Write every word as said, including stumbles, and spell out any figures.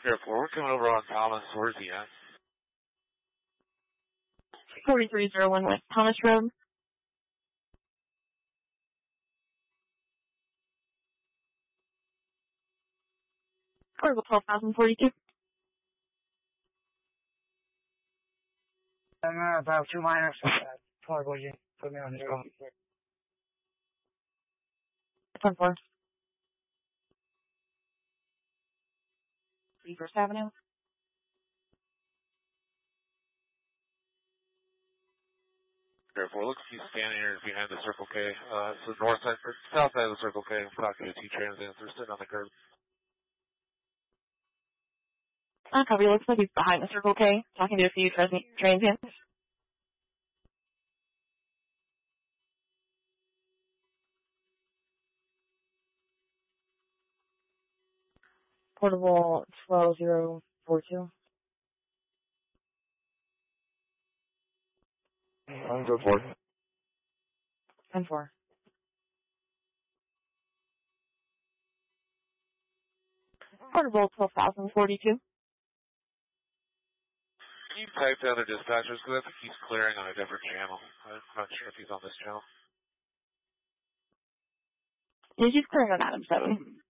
Airport, we're coming over on Thomas. Where's he at? forty-three oh one West Thomas Road. Portable twelve thousand forty-two. I'm uh, about two minus. Uh, portable, you put me on the phone. ten four. First Avenue. Airport, looks like he's standing here behind the Circle K. Uh, it's the north side, or south side of the Circle K. I'm talking to T-Transits. They're sitting on the curb. Uh, copy. Looks like he's behind the Circle K, talking to a few trans- transients. Portable twelve oh four two. I'm good for it. ten four. Portable twelve thousand forty-two. Can you type down the dispatchers? Because I think he's clearing on a different channel. I'm not sure if he's on this channel. Yeah, he's clearing on Adam seven.